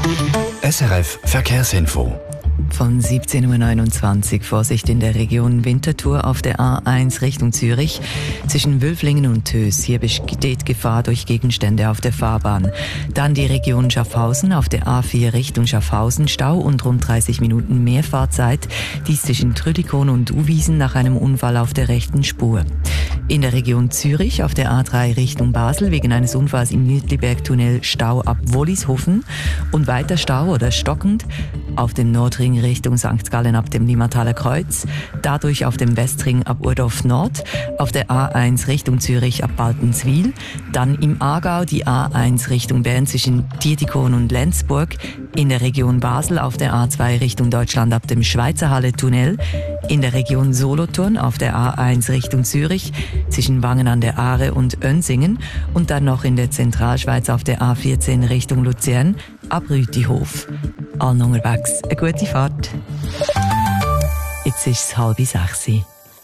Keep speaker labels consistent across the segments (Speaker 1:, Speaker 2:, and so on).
Speaker 1: SRF Verkehrsinfo.
Speaker 2: Von 17.29 Uhr Vorsicht in der Region Winterthur auf der A1 Richtung Zürich zwischen Wülflingen und Tös. Hier besteht Gefahr durch Gegenstände auf der Fahrbahn. Dann die Region Schaffhausen auf der A4 Richtung Schaffhausen. Stau und rund 30 Minuten mehr Fahrzeit. Dies zwischen Trüdikon und Uwiesen nach einem Unfall auf der rechten Spur. In der Region Zürich auf der A3 Richtung Basel wegen eines Unfalls im Nidliberg-Tunnel Stau ab Wollishofen und weiter Stau oder stockend auf dem Nordring Richtung St. Gallen ab dem Limmataler Kreuz, dadurch auf dem Westring ab Urdorf Nord, auf der A1 Richtung Zürich ab Baltenswil, dann im Aargau die A1 Richtung Bern zwischen Dietikon und Lenzburg, in der Region Basel auf der A2 Richtung Deutschland ab dem Schweizerhalle-Tunnel, in der Region Solothurn auf der A1 Richtung Zürich zwischen Wangen an der Aare und Önsingen und dann noch in der Zentralschweiz auf der A14 Richtung Luzern ab Rütihof. Allen unterwegs eine gute Fahrt. Jetzt ist es 5:30.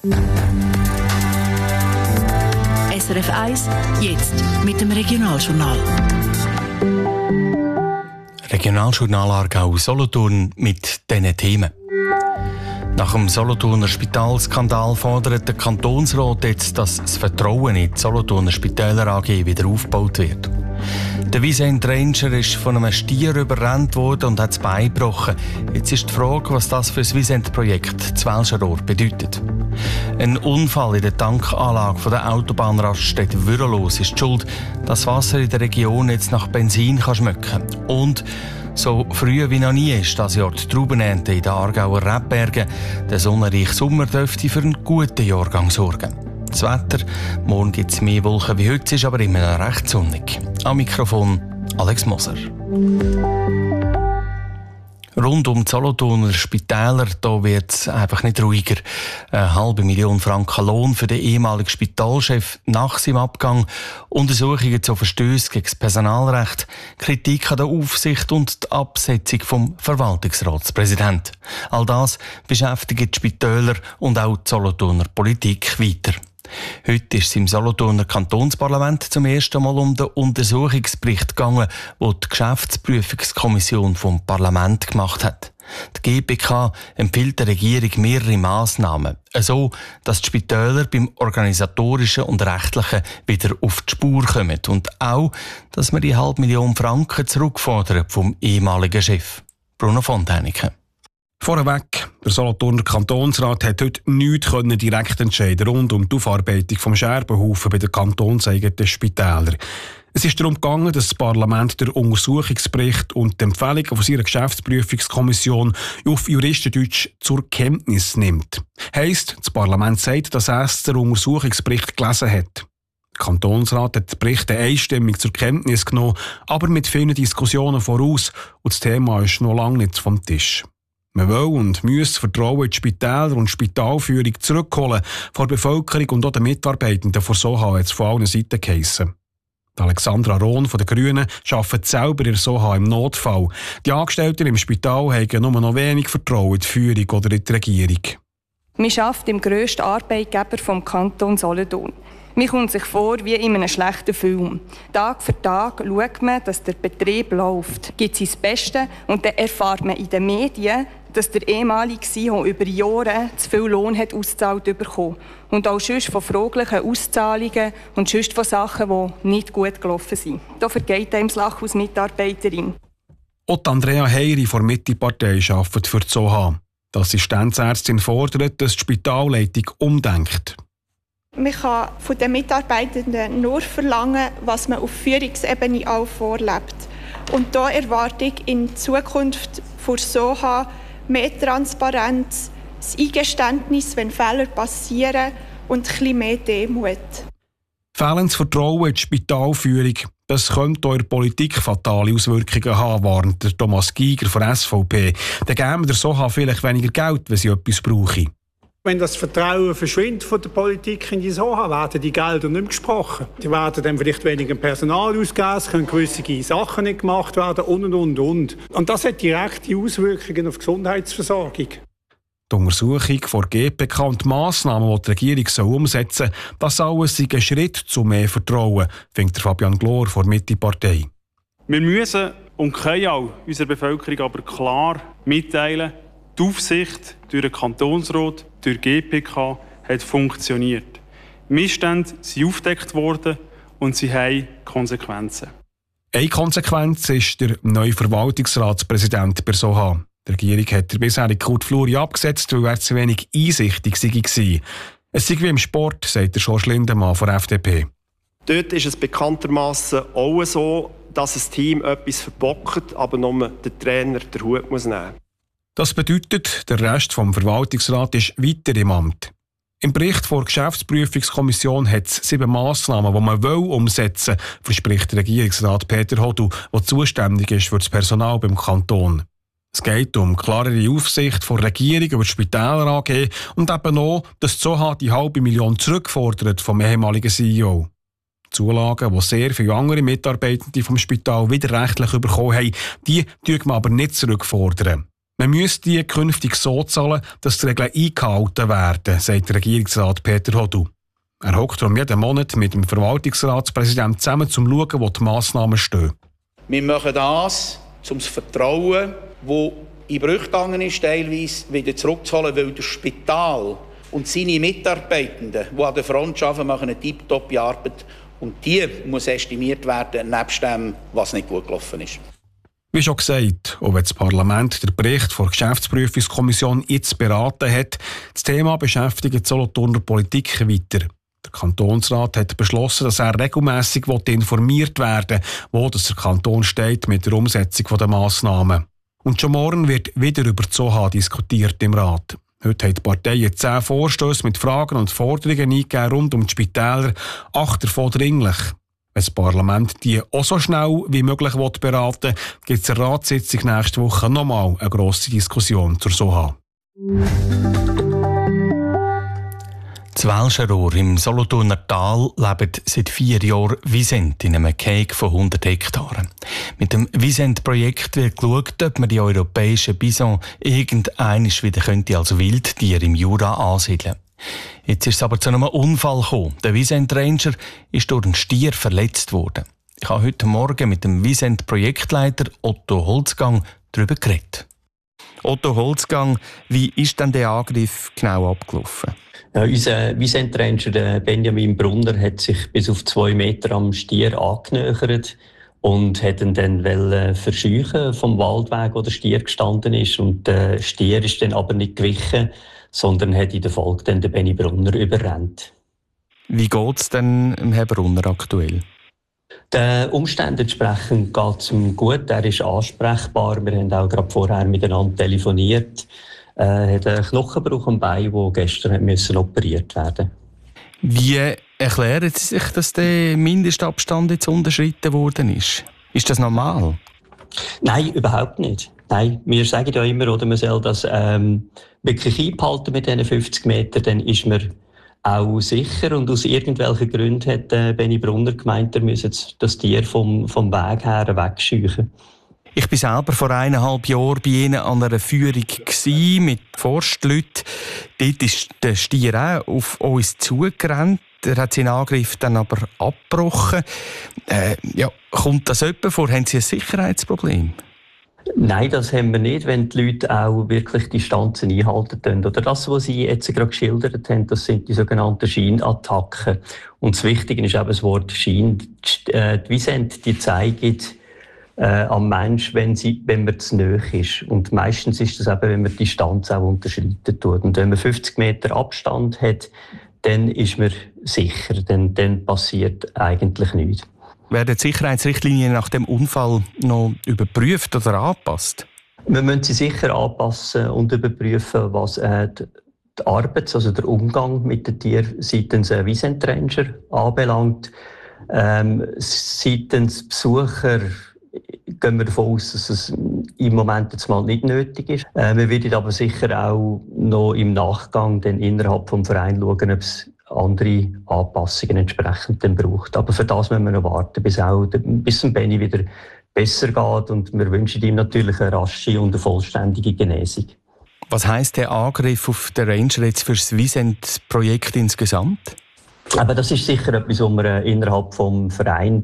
Speaker 3: SRF 1, jetzt mit dem Regionaljournal.
Speaker 4: Regionaljournal Aargau Solothurn mit diesen Themen. Nach dem Solothurner Spitalskandal fordert der Kantonsrat jetzt, dass das Vertrauen in die Solothurner Spitäler AG wieder aufgebaut wird. Der Vicent Ranger ist von einem Stier überrannt worden und hat das Bein gebrochen. Jetzt ist die Frage, was das für das Vicent-Projekt zu Welschenrohr bedeutet. Ein Unfall in der Tankanlage der Autobahnraststätte Würrelos ist die Schuld, dass Wasser in der Region jetzt nach Benzin schmecken kann. Und so früh wie noch nie ist das Jahr die Traubenernte in den Aargauer Rebbergen. Der sonnenreiche Sommer dürfte für einen guten Jahrgang sorgen. Das Wetter, morgen gibt es mehr Wolken wie heute, ist aber immer noch recht sonnig. Am Mikrofon Alex Moser. Rund um die Solothurner Spitäler wird es einfach nicht ruhiger. 500.000 Franken Lohn für den ehemaligen Spitalchef nach seinem Abgang, Untersuchungen zu Verstößen gegen das Personalrecht, Kritik an der Aufsicht und die Absetzung vom Verwaltungsratspräsidenten. All das beschäftigt die Spitäler und auch die Solothurner Politik weiter. Heute ist es im Solothurner Kantonsparlament zum ersten Mal um den Untersuchungsbericht gegangen, den die Geschäftsprüfungskommission vom Parlament gemacht hat. Die GPK empfiehlt der Regierung mehrere Massnahmen, so dass die Spitäler beim Organisatorischen und Rechtlichen wieder auf die Spur kommen und auch, dass man die 500.000 Franken zurückfordern vom ehemaligen Chef. Bruno Fontänike.
Speaker 5: Vorweg, der Solothurner Kantonsrat hat heute nichts direkt entscheiden rund um die Aufarbeitung vom Scherbenhaufen bei den kantonseigenen Spitälern. Es ist darum gegangen, dass das Parlament den Untersuchungsbericht und die Empfehlungen von seiner Geschäftsprüfungskommission auf Juristendeutsch zur Kenntnis nimmt. Heisst, das Parlament sagt, dass es den Untersuchungsbericht gelesen hat. Der Kantonsrat hat die Berichte einstimmig zur Kenntnis genommen, aber mit vielen Diskussionen voraus und das Thema ist noch lange nicht vom Tisch. Man will und muss Vertrauen in die Spitäler und Spitalführung zurückholen vor der Bevölkerung und auch den Mitarbeitenden von SOHA, hat es von allen Seiten geheissen. Alexandra Rohn von den Grünen arbeitet selber in SOHA im Notfall. Die Angestellten im Spital haben nur noch wenig Vertrauen in die Führung oder in die Regierung.
Speaker 6: Man arbeitet im grössten Arbeitgeber vom Kanton Solothurn. Man kommt sich vor wie in einem schlechten Film. Tag für Tag schaut man, dass der Betrieb läuft, gibt sein Bestes und dann erfährt man in den Medien, dass der ehemalige CEO über Jahre zu viel Lohn hat ausgezahlt bekommen und auch sonst von fraglichen Auszahlungen und sonst von Sachen, die nicht gut gelaufen sind. Da vergeht einem das Lachen als Mitarbeiterin.
Speaker 5: Auch Andrea Heiri von der Mitte-Partei arbeitet für die SOHA. Die Assistenzärztin fordert, dass die Spitalleitung umdenkt.
Speaker 7: Man kann von den Mitarbeitenden nur verlangen, was man auf Führungsebene auch vorlebt. Und da erwarte ich in Zukunft für SOHA mehr Transparenz, das Eingeständnis, wenn Fehler passieren und ein bisschen mehr Demut.
Speaker 5: Fehlendes Vertrauen in die Spitalführung, das könnte auch in der Politik fatale Auswirkungen haben, warnt der Thomas Giger von der SVP. Dann geben der SOHA vielleicht weniger Geld, wenn sie etwas brauchen.
Speaker 8: Wenn das Vertrauen verschwindet von der Politik in die SOHA, werden die Gelder nicht mehr gesprochen. Die werden dann vielleicht weniger Personal ausgegeben, es können gewisse Sachen nicht gemacht werden und. Und das hat direkte Auswirkungen auf die Gesundheitsversorgung.
Speaker 5: Die Untersuchung vor GPK und die Massnahmen, die die Regierung umsetzen soll, das alles sei ein Schritt zu mehr Vertrauen, findet Fabian Glor von der Mitte-Partei.
Speaker 9: Wir müssen
Speaker 1: und können auch unserer Bevölkerung aber klar mitteilen, die Aufsicht durch den Kantonsrat, durch die GPK hat funktioniert. Missstände sind aufgedeckt worden und sie haben Konsequenzen.
Speaker 5: Eine Konsequenz ist der neue Verwaltungsratspräsident per Soha. Die Regierung hat der bisherige Kurt Fluri abgesetzt, weil er zu wenig einsichtig war. Es sei wie im Sport, sagt der Schorsch Lindemann von der FDP.
Speaker 9: Dort ist es bekanntermassen auch so, dass ein Team etwas verbockt, aber nur der Trainer den Hut muss nehmen. Das bedeutet, der Rest vom Verwaltungsrat ist weiter im Amt. Im Bericht der Geschäftsprüfungskommission hat es 7 Massnahmen, die man umsetzen will, verspricht der Regierungsrat Peter Hodu, der zuständig ist für das Personal beim Kanton. Es geht um klarere Aufsicht der Regierung über die Spitäler AG und eben auch, dass die Soha die $500.000 zurückfordert vom ehemaligen CEO. Zulagen, die sehr viele andere Mitarbeitende vom Spital widerrechtlich bekommen haben, die dürfen man aber nicht zurückfordern. Man müsste die künftig so zahlen, dass die Regeln eingehalten werden, sagt der Regierungsrat Peter Hodu. Er hockt darum jeden Monat mit dem Verwaltungsratspräsidenten zusammen, um zu schauen, wo die Massnahmen stehen.
Speaker 10: Wir machen das, um das Vertrauen, das in Brüche gegangen ist, teilweise wieder zurückzuholen, weil das Spital und seine Mitarbeitenden, die an der Front arbeiten, machen eine tiptoppe Arbeit. Und die muss estimiert werden, nebst dem, was nicht gut gelaufen ist.
Speaker 5: Wie schon gesagt, auch wenn das Parlament den Bericht der Geschäftsprüfungskommission jetzt beraten hat, das Thema beschäftigt die Solothurner Politik weiter. Der Kantonsrat hat beschlossen, dass er regelmässig informiert werden will, wo der Kanton steht mit der Umsetzung der Massnahmen. Und schon morgen wird wieder über die Soha diskutiert im Rat. Heute haben die Parteien 10 Vorstösse mit Fragen und Forderungen eingegeben rund um die Spitäler, 8 davon dringlich. Wenn das Parlament die auch so schnell wie möglich beraten will, gibt es in der Ratssitzung nächste Woche nochmal eine grosse Diskussion zur Soha.
Speaker 4: Das Welscherohr im Solothurner Tal lebt seit 4 Jahren Wiesent in einem Cake von 100 Hektaren. Mit dem Wiesent-Projekt wird geschaut, ob man die europäischen Bison irgendeinmal wieder als Wildtier im Jura ansiedeln könnte. Jetzt ist es aber zu einem Unfall gekommen. Der Wiesent Ranger ist durch einen Stier verletzt worden. Ich habe heute Morgen mit dem Wiesent-Projektleiter Otto Holzgang darüber geredet. Otto Holzgang, wie ist denn der Angriff genau abgelaufen?
Speaker 11: Ja, unser Wiesent Ranger Benjamin Brunner hat sich bis auf 2 Meter am Stier angenähert und hat ihn dann verscheuchen vom Waldweg, wo der Stier gestanden ist. Und der Stier ist dann aber nicht gewichen, sondern hat in der Folge dann den Benny Brunner überrennt. Wie geht es denn Herrn Brunner aktuell? Den Umständen entsprechend geht es ihm gut. Er ist ansprechbar. Wir haben auch gerade vorher miteinander telefoniert. Er hat einen Knochenbruch am Bein, der gestern operiert werden musste.
Speaker 4: Wie erklären Sie sich, dass der Mindestabstand jetzt unterschritten worden ist? Ist das normal?
Speaker 11: Nein, überhaupt nicht. Nein, wir sagen ja immer, oder man soll das wirklich einbehalten mit diesen 50 Metern, dann ist man auch sicher. Und aus irgendwelchen Gründen hat Benny Brunner gemeint, er müsse das Tier vom Weg her wegscheuchen.
Speaker 4: Ich war selber vor 1,5 Jahren bei Ihnen an einer Führung mit Forstleuten. Dort ist der Stier auch auf uns zugerannt. Er hat seinen Angriff dann aber abgebrochen. Kommt das etwa vor? Haben Sie ein Sicherheitsproblem?
Speaker 11: Nein, das haben wir nicht, wenn die Leute auch wirklich Distanzen einhalten. Oder das, was Sie jetzt gerade geschildert haben, das sind die sogenannten Scheinattacken. Und das Wichtige ist eben das Wort Schein. Die Wiesent, die zeigen am Mensch, wenn man zu nahe ist. Und meistens ist das eben, wenn man die Distanz auch unterschreiten tut. Und wenn man 50 Meter Abstand hat, dann ist man sicher, dann passiert eigentlich nichts.
Speaker 4: Werden die Sicherheitsrichtlinien nach dem Unfall noch überprüft oder angepasst?
Speaker 11: Wir müssen sie sicher anpassen und überprüfen, was die Arbeit, also der Umgang mit den Tieren seitens Wiesent Ranger anbelangt. Seitens Besucher gehen wir davon aus, dass es im Moment jetzt mal nicht nötig ist. Wir werden aber sicher auch noch im Nachgang dann innerhalb des Vereins schauen, ob es andere Anpassungen entsprechend dann braucht. Aber für das müssen wir noch warten, bis dem Benni wieder besser geht. Und wir wünschen ihm natürlich eine rasche und eine vollständige Genesung.
Speaker 4: Was heisst der Angriff auf den Ranger jetzt für das Wiesent-Projekt insgesamt?
Speaker 11: Aber das ist sicher etwas, was wir innerhalb des Vereins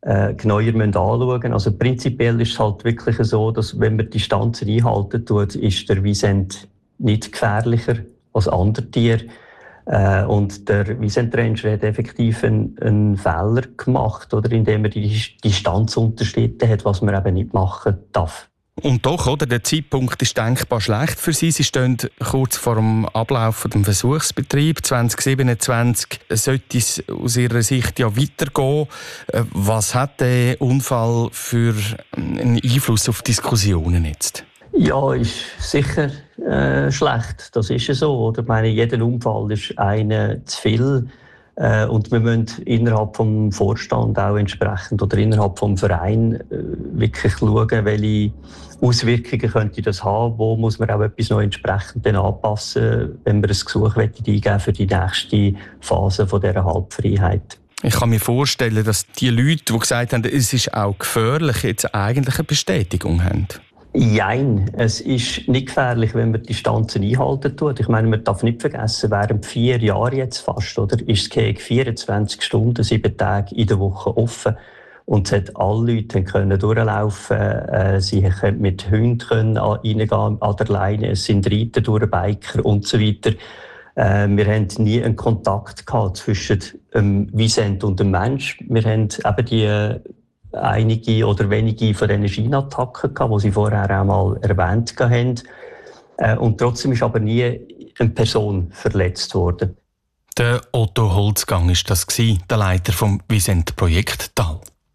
Speaker 11: genauer anschauen. Also prinzipiell ist es halt wirklich so, dass wenn man die Distanzen einhalten tut, ist der Wiesent nicht gefährlicher als andere Tiere. Und der Wiesent-Ranger hat effektiv einen Fehler gemacht, oder, indem er die Distanz unterschritten hat, was man eben nicht machen darf.
Speaker 4: Und doch, oder, der Zeitpunkt ist denkbar schlecht für Sie. Sie stehen kurz vor dem Ablauf des Versuchsbetriebs. 2027 sollte es aus Ihrer Sicht ja weitergehen. Was hat der Unfall für einen Einfluss auf Diskussionen jetzt?
Speaker 11: Ja, ist sicher schlecht. Das ist ja so. Oder? Ich meine, jeder Unfall ist einer zu viel. Und wir müssen innerhalb vom Vorstand auch entsprechend oder innerhalb vom Verein wirklich schauen, welche Auswirkungen könnte das haben, wo muss man auch etwas noch entsprechend anpassen, wenn wir ein Gesuch eingeben für die nächste Phase von dieser Halbfreiheit.
Speaker 4: Ich kann mir vorstellen, dass die Leute, die gesagt haben, es ist auch gefährlich, jetzt eigentlich eine Bestätigung haben.
Speaker 11: Nein, es ist nicht gefährlich, wenn man die Distanzen einhalten tut. Ich meine, man darf nicht vergessen, während 4 Jahren jetzt fast, oder, ist das Gehege 24 Stunden, 7 Tage in der Woche offen. Und es hat alle Leute können durchlaufen. Sie können mit Hunden reingehen an der Leine. Es sind Reiter durch Biker und so weiter. Wir haben nie einen Kontakt gehabt zwischen dem Wiesent und dem Mensch. Wir haben eben die einige oder wenige von diesen Schienattacken gehabt, die Sie vorher auch mal erwähnt haben. Und trotzdem ist aber nie eine Person verletzt worden.
Speaker 4: Der Otto Holzgang war das, der Leiter vom Wiesent-Projekt Thal.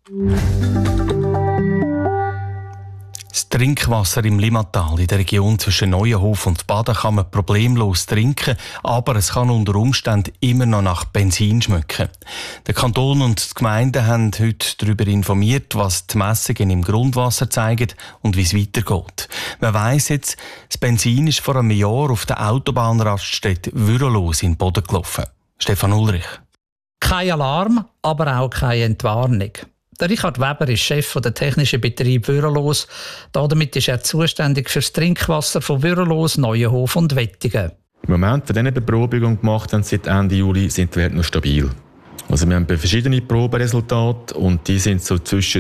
Speaker 4: Das Trinkwasser im Limmatal in der Region zwischen Neuenhof und Baden kann man problemlos trinken, aber es kann unter Umständen immer noch nach Benzin schmecken. Der Kanton und die Gemeinden haben heute darüber informiert, was die Messungen im Grundwasser zeigen und wie es weitergeht. Man weiss jetzt, das Benzin ist vor einem Jahr auf der Autobahnraststätte Würelos in den Boden gelaufen. Stefan Ulrich.
Speaker 12: Kein Alarm, aber auch keine Entwarnung. Der Richard Weber ist Chef der technischen Betrieb Würelos. Damit ist er zuständig für das Trinkwasser von Würelos, Neuenhof und Wettingen.
Speaker 13: Im Moment, wenn wir diese Beprobung gemacht haben, seit Ende Juli, sind die Werte noch stabil. Also wir haben verschiedene Proberesultate und die sind so zwischen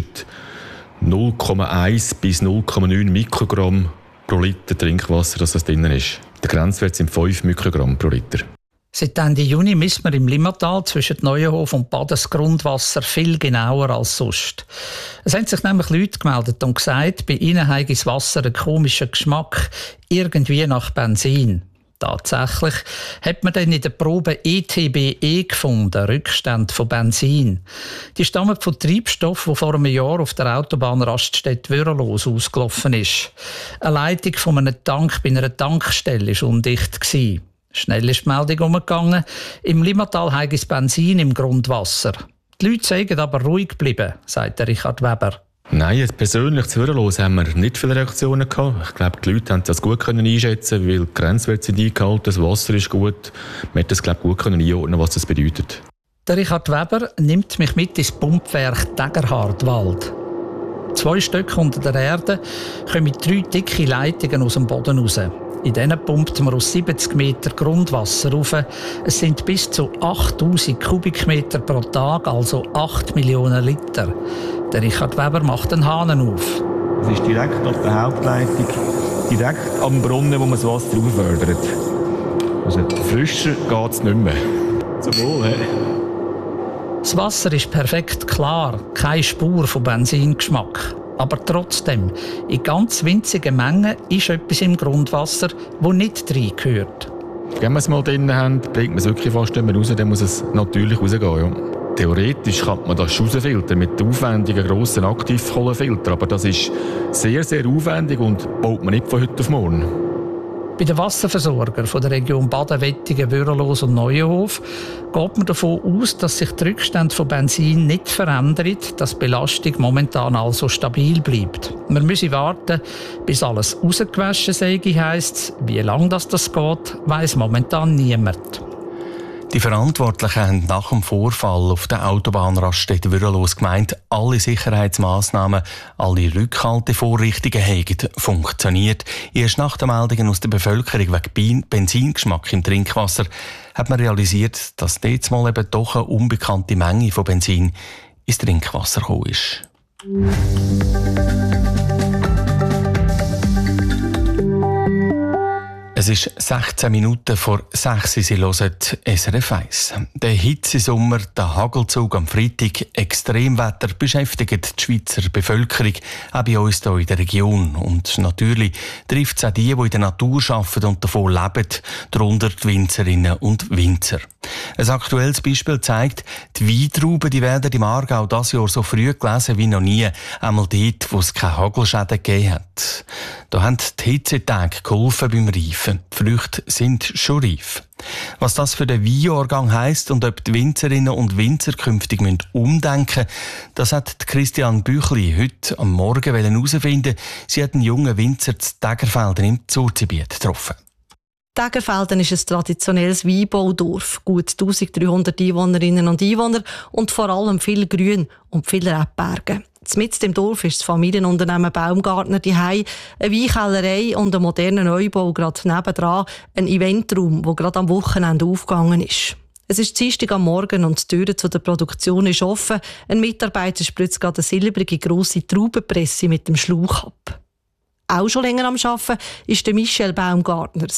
Speaker 13: 0,1 bis 0,9 Mikrogramm pro Liter Trinkwasser, das drin ist. Der Grenzwert sind 5 Mikrogramm pro Liter.
Speaker 12: Seit Ende Juni misst man im Limmatal zwischen Neuenhof und Baden das Grundwasser viel genauer als sonst. Es haben sich nämlich Leute gemeldet und gesagt, bei ihnen habe das Wasser einen komischen Geschmack, irgendwie nach Benzin. Tatsächlich hat man dann in der Probe ETBE gefunden, Rückstände von Benzin. Die stammen von Treibstoff, der vor einem Jahr auf der Autobahnraststätte Würelos ausgelaufen ist. Eine Leitung von einem Tank bei einer Tankstelle war undicht. Schnell ist die Meldung umgegangen. Im Limmatal habe es Benzin im Grundwasser. Die Leute seien aber ruhig geblieben, sagt Richard Weber.
Speaker 13: Nein, persönlich zu Würelos haben wir nicht viele Reaktionen gehabt. Ich glaube, die Leute haben das gut einschätzen, weil die Grenzwerte sind eingehalten, das Wasser ist gut. Man hat das, glaube ich, gut einordnen, was das bedeutet.
Speaker 12: Der Richard Weber nimmt mich mit ins Pumpwerk Degerhardwald. 2 Stück unter der Erde kommen 3 dicke Leitungen aus dem Boden raus. In denen pumpt man aus 70 Meter Grundwasser rauf. Es sind bis zu 8000 Kubikmeter pro Tag, also 8 Millionen Liter. Der Richard Weber macht den Hahn auf.
Speaker 14: Es ist direkt auf der Hauptleitung, direkt am Brunnen, wo man das Wasser auffördert. Also frischer geht es nicht mehr. Zum Wohl, he?
Speaker 12: Das Wasser ist perfekt klar, keine Spur von Benzingeschmack. Aber trotzdem, in ganz winzigen Mengen ist etwas im Grundwasser, das nicht reingehört.
Speaker 13: Wenn wir es mal drin haben, bringt man es wirklich fast nicht mehr raus, dann muss es natürlich rausgehen. Ja. Theoretisch kann man das rausfiltern mit aufwendigen grossen Aktivkohlenfiltern, aber das ist sehr, sehr aufwendig und baut man nicht von heute auf morgen.
Speaker 12: Bei den Wasserversorgern der Region Baden, Wettingen, Würelos und Neuenhof geht man davon aus, dass sich die Rückstände von Benzin nicht verändern, dass die Belastung momentan also stabil bleibt. Wir müssen warten, bis alles rausgewaschen sei, heisst es. Wie lange das geht, weiss momentan niemand.
Speaker 4: Die Verantwortlichen haben nach dem Vorfall auf der Autobahnraststätte Würelos gemeint, alle Sicherheitsmaßnahmen, alle Rückhaltevorrichtungen haben funktioniert. Erst nach den Meldungen aus der Bevölkerung wegen Benzingeschmack im Trinkwasser hat man realisiert, dass dort mal eben doch eine unbekannte Menge von Benzin ins Trinkwasser gekommen ist. Es ist 16 Minuten vor 6 Uhr, Sie hören SRF 1. Der Hitzesommer, der Hagelzug am Freitag, Extremwetter beschäftigt die Schweizer Bevölkerung, auch bei uns hier in der Region. Und natürlich trifft es auch die in der Natur arbeiten und davon leben, darunter die Winzerinnen und Winzer. Ein aktuelles Beispiel zeigt, die Weintrauben die werden im Aargau dieses Jahr so früh gelesen wie noch nie, einmal dort, wo es keine Hagelschäden gegeben hat. Da haben die Hitzetage geholfen beim Reifen. Die Früchte sind schon reif. Was das für den Weinjahrgang heisst und ob die Winzerinnen und Winzer künftig umdenken müssen, das hat Christian Büchli heute am Morgen herausfinden. Sie hat einen jungen Winzer zu Tägerfelden im Zurzibiet getroffen.
Speaker 15: Tägerfelden ist ein traditionelles Weinbaudorf. Gut 1300 Einwohnerinnen und Einwohner und vor allem viel Grün und viele Rebberge. Mitten im Dorf ist das Familienunternehmen Baumgartner daheim, eine Weinkellerei und ein moderner Neubau gerade nebendran, ein Eventraum, der gerade am Wochenende aufgegangen ist. Es ist Dienstag am Morgen und die Tür zu der Produktion ist offen. Ein Mitarbeiter spritzt gerade eine silbrige grosse Traubenpresse mit dem Schlauch ab. Auch schon länger am Arbeiten ist der Michel Baumgartner,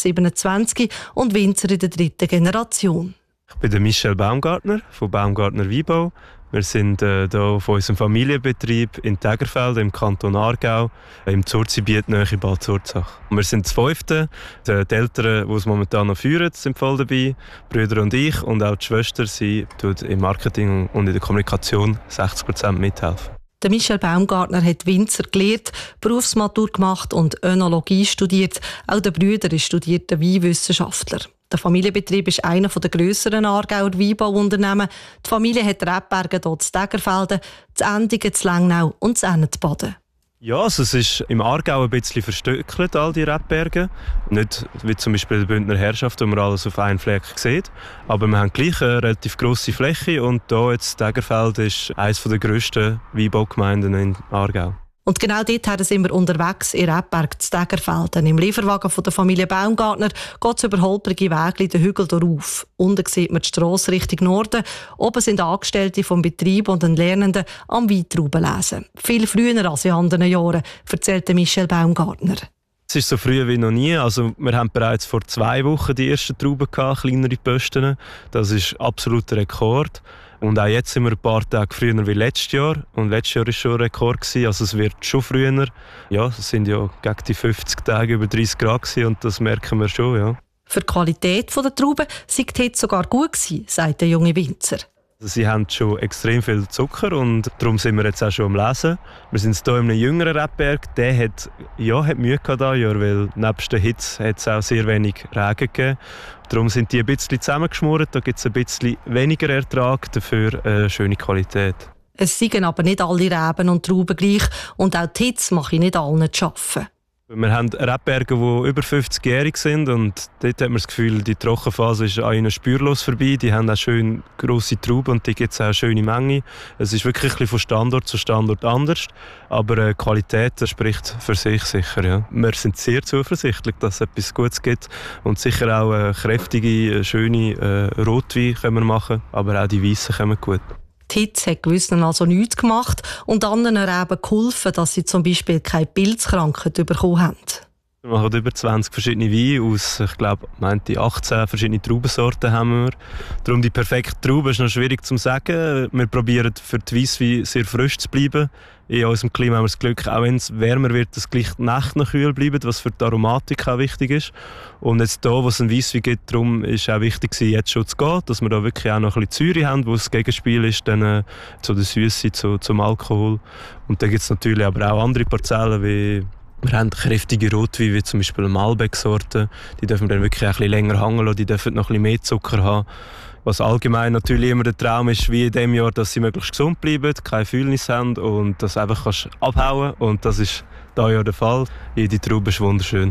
Speaker 15: 27 und Winzer in der 3. Generation.
Speaker 16: Ich bin der Michel Baumgartner von Baumgartner Weinbau. Wir sind hier von unserem Familienbetrieb in Tägerfelden im Kanton Aargau, im Zurzibiet nahe Bad Zurzach. Wir sind das 5. Die Eltern, die es momentan noch führen, sind voll dabei. Die Brüder und ich und auch die Schwester, sie tut im Marketing und in der Kommunikation 60% mithelfen.
Speaker 15: Der Michel Baumgartner hat Winzer gelehrt, Berufsmatur gemacht und Önologie studiert. Auch der Brüder ist studierter Weinwissenschaftler. Der Familienbetrieb ist einer der grösseren Aargauer Weinbauunternehmen. Die Familie hat Rebberge hier zu Tägerfelden, zu Endigen, zu Lengnau und zu Ennetbaden.
Speaker 16: Ja, also es ist im Aargau ein bisschen verstückelt, all die Rebberge. Nicht wie zum Beispiel die Bündner Herrschaft, wo man alles auf einen Fleck sieht. Aber wir haben gleich eine relativ grosse Fläche und hier jetzt Tägerfelden ist eines der grössten Weinbaugemeinden in Aargau.
Speaker 15: Und genau dort sind wir unterwegs in Rebberg zu Tägerfelden. Im Lieferwagen von der Familie Baumgartner geht es über holprige Wege den Hügel auf. Unten sieht man die Strasse Richtung Norden. Oben sind Angestellte vom Betrieb und ein Lernende am Weintrauben lesen. Viel früher als in anderen Jahren, erzählte Michel Baumgartner.
Speaker 16: Es ist so früh wie noch nie. Also wir haben bereits vor 2 Wochen die ersten Trauben gehabt, kleinere Posten. Das ist absoluter Rekord. Und auch jetzt sind wir ein paar Tage früher wie letztes Jahr. Und letztes Jahr war schon ein Rekord. Also es wird schon früher. Ja, es sind ja gegen die 50 Tage über 30 Grad gewesen, und das merken wir schon, ja.
Speaker 15: Für die Qualität der Trauben sei die Hitze sogar gut gewesen, sagt der junge Winzer.
Speaker 16: Sie haben schon extrem viel Zucker und darum sind wir jetzt auch schon am Lesen. Wir sind hier in einem jüngeren Rebberg, der hat Mühe gehabt dieses Jahr, weil nebst der Hitze hat es auch sehr wenig Regen gegeben. Darum sind die ein bisschen zusammengeschmort, da gibt es ein bisschen weniger Ertrag, dafür eine schöne Qualität.
Speaker 15: Es seien aber nicht alle Reben und Trauben gleich und auch die Hitze mache nicht allen zu arbeiten.
Speaker 16: Wir haben Rebberge, die über 50-jährig sind und dort hat man das Gefühl, die Trockenphase ist an ihnen spurlos vorbei. Die haben auch schön grosse Trauben und die gibt es auch eine schöne Menge. Es ist wirklich ein bisschen von Standort zu Standort anders, aber die Qualität spricht für sich sicher. Ja. Wir sind sehr zuversichtlich, dass es etwas Gutes gibt und sicher auch kräftige, schöne Rotwein können wir machen, aber auch die Weissen kommen gut.
Speaker 15: Die Hitze hat gewissen also nichts gemacht und anderen Reben geholfen, dass sie zum Beispiel keine Pilzkrankheit bekommen haben.
Speaker 16: Wir machen über 20 verschiedene Weine aus, ich glaube, 18 verschiedene Traubensorten haben wir. Darum die perfekte Traube ist noch schwierig zu sagen. Wir probieren für die Weissweine sehr frisch zu bleiben. In unserem Klima haben wir das Glück, auch wenn es wärmer wird, dass gleich die Nächte noch kühl bleiben, was für die Aromatik auch wichtig ist. Und jetzt hier, wo es ein Weisswein gibt, darum ist auch wichtig, jetzt schon zu gehen, dass wir da wirklich auch noch ein bisschen Säure haben, wo das Gegenspiel ist dann zu der Süße, zum Alkohol. Und dann gibt es natürlich aber auch andere Parzellen, wie wir haben kräftige Rotweine, wie zum Beispiel Malbec-Sorten. Die dürfen wir dann wirklich auch ein bisschen länger hängen lassen, die dürfen noch ein bisschen mehr Zucker haben. Was allgemein natürlich immer der Traum ist, wie in diesem Jahr, dass sie möglichst gesund bleiben, keine Fühlnis haben und das einfach kannst abhauen. Und das ist dieses Jahr der Fall. Jede Traube ist wunderschön.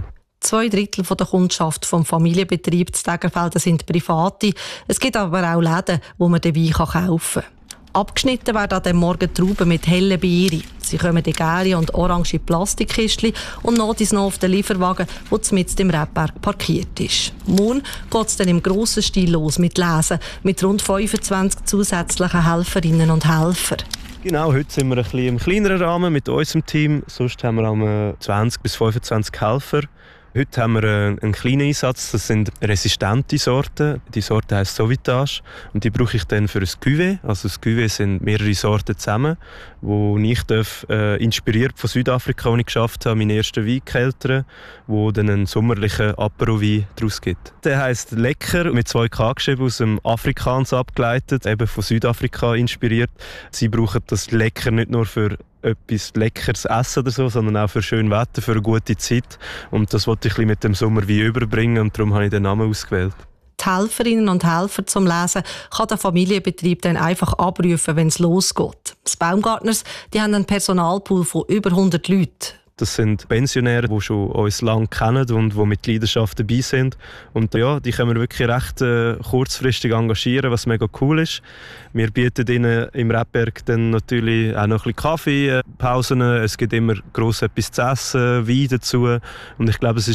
Speaker 15: 2/3 der Kundschaft vom Familienbetrieb zu Tägerfelden sind Private. Es gibt aber auch Läden, wo man den Wein kaufen kann. Abgeschnitten werden an diesem Morgen Trauben mit hellen Beeren. Sie kommen in gelbe und orange Plastikkistchen und noch auf den Lieferwagen, der mitten im Rebberg parkiert ist. Morgen geht es dann im grossen Stil los mit Lesen, mit rund 25 zusätzlichen Helferinnen und Helfern.
Speaker 16: Genau, heute sind wir ein bisschen im kleineren Rahmen mit unserem Team. Sonst haben wir 20 bis 25 Helfer. Heute haben wir einen kleinen Einsatz, das sind resistente Sorten. Die Sorte heisst Sauvitage und die brauche ich dann für ein Cuvée. Also das Cuvée sind mehrere Sorten zusammen, wo ich inspiriert von Südafrika, wo ich geschafft habe, meinen ersten Wein keltern, wo dann einen sommerlichen Apero-Wein daraus gibt. Der heisst Lecker, mit 2 K geschrieben, aus dem Afrikaans abgeleitet, eben von Südafrika inspiriert. Sie brauchen das Lecker nicht nur für etwas Leckeres essen oder so, sondern auch für schönes Wetter, für eine gute Zeit. Und das wollte ich mit dem Sommer wie überbringen und darum habe ich den Namen ausgewählt.
Speaker 15: Die Helferinnen und Helfer zum Lesen kann der Familienbetrieb dann einfach abrufen, wenn es losgeht. Die Baumgartners, die haben einen Personalpool von über 100 Leuten.
Speaker 16: Das sind Pensionäre, die schon uns lange kennen und die mit Leidenschaft dabei sind. Und ja, die können wir wirklich recht kurzfristig engagieren, was mega cool ist. Wir bieten ihnen im Rebberg dann natürlich auch noch ein bisschen Kaffee, Pausen. Es gibt immer gross etwas zu essen, Wein dazu. Und ich glaube, es